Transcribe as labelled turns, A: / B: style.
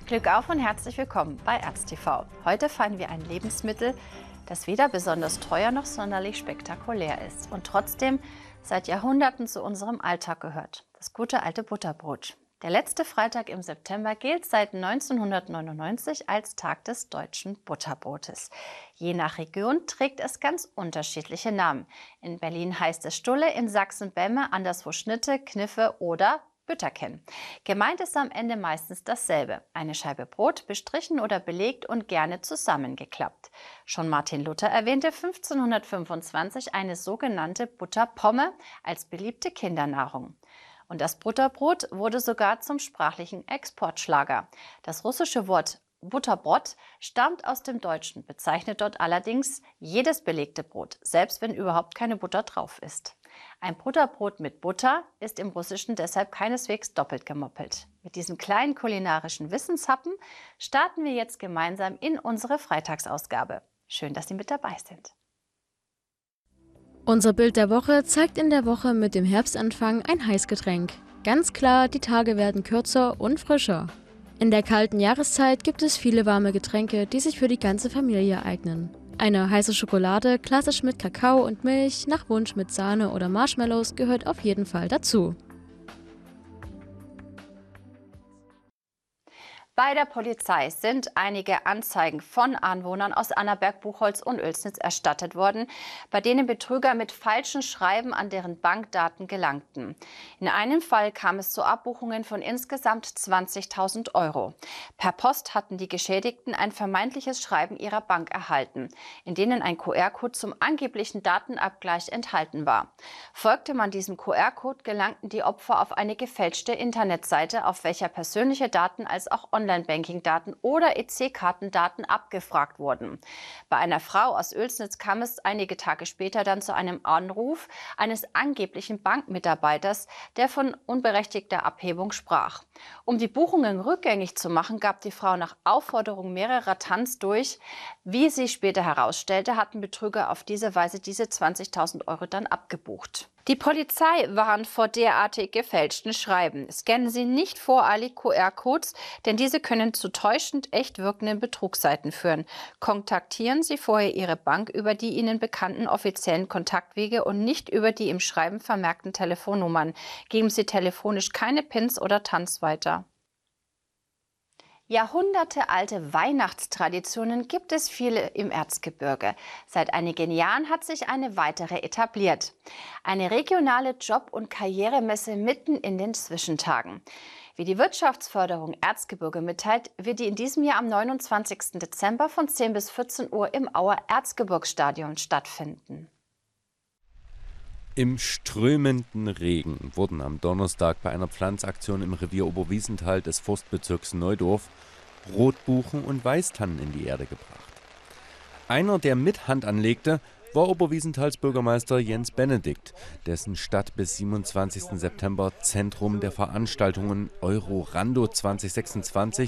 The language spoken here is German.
A: Glück auf und herzlich willkommen bei ErzTV. Heute feiern wir ein Lebensmittel, das weder besonders teuer noch sonderlich spektakulär ist und trotzdem seit Jahrhunderten zu unserem Alltag gehört. Das gute alte Butterbrot. Der letzte Freitag im September gilt seit 1999 als Tag des deutschen Butterbrotes. Je nach Region trägt es ganz unterschiedliche Namen. In Berlin heißt es Stulle, in Sachsen Bämme, anderswo Schnitte, Kniffe oder Bütterken. Gemeint ist am Ende meistens dasselbe. Eine Scheibe Brot, bestrichen oder belegt und gerne zusammengeklappt. Schon Martin Luther erwähnte 1525 eine sogenannte Butterpomme als beliebte Kindernahrung. Und das Butterbrot wurde sogar zum sprachlichen Exportschlager. Das russische Wort Butterbrot stammt aus dem Deutschen, bezeichnet dort allerdings jedes belegte Brot, selbst wenn überhaupt keine Butter drauf ist. Ein Butterbrot mit Butter ist im Russischen deshalb keineswegs doppelt gemoppelt. Mit diesem kleinen kulinarischen Wissenshappen starten wir jetzt gemeinsam in unsere Freitagsausgabe. Schön, dass Sie mit dabei sind.
B: Unser Bild der Woche zeigt in der Woche mit dem Herbstanfang ein Heißgetränk. Ganz klar, die Tage werden kürzer und frischer. In der kalten Jahreszeit gibt es viele warme Getränke, die sich für die ganze Familie eignen. Eine heiße Schokolade, klassisch mit Kakao und Milch, nach Wunsch mit Sahne oder Marshmallows, gehört auf jeden Fall dazu.
A: Bei der Polizei sind einige Anzeigen von Anwohnern aus Annaberg, Buchholz und Oelsnitz erstattet worden, bei denen Betrüger mit falschen Schreiben an deren Bankdaten gelangten. In einem Fall kam es zu Abbuchungen von insgesamt 20.000 Euro. Per Post hatten die Geschädigten ein vermeintliches Schreiben ihrer Bank erhalten, in denen ein QR-Code zum angeblichen Datenabgleich enthalten war. Folgte man diesem QR-Code, gelangten die Opfer auf eine gefälschte Internetseite, auf welcher persönliche Daten als auch Online-Banking-Daten oder EC-Kartendaten abgefragt wurden. Bei einer Frau aus Oelsnitz kam es einige Tage später dann zu einem Anruf eines angeblichen Bankmitarbeiters, der von unberechtigter Abhebung sprach. Um die Buchungen rückgängig zu machen, gab die Frau nach Aufforderung mehrerer Tanz durch. Wie sie später herausstellte, hatten Betrüger auf diese Weise diese 20.000 Euro dann abgebucht. Die Polizei warnt vor derartig gefälschten Schreiben. Scannen Sie nicht voreilig QR-Codes, denn diese können zu täuschend echt wirkenden Betrugsseiten führen. Kontaktieren Sie vorher Ihre Bank über die Ihnen bekannten offiziellen Kontaktwege und nicht über die im Schreiben vermerkten Telefonnummern. Geben Sie telefonisch keine Pins oder Tanz weiter. Jahrhundertealte Weihnachtstraditionen gibt es viele im Erzgebirge. Seit einigen Jahren hat sich eine weitere etabliert. Eine regionale Job- und Karrieremesse mitten in den Zwischentagen. Wie die Wirtschaftsförderung Erzgebirge mitteilt, wird die in diesem Jahr am 29. Dezember von 10 bis 14 Uhr im Auer Erzgebirgsstadion stattfinden.
C: Im strömenden Regen wurden am Donnerstag bei einer Pflanzaktion im Revier Oberwiesenthal des Forstbezirks Neudorf Rotbuchen und Weißtannen in die Erde gebracht. Einer, der mit Hand anlegte, war Oberwiesenthals Bürgermeister Jens Benedikt, dessen Stadt bis 27. September Zentrum der Veranstaltungen Eurorando 2026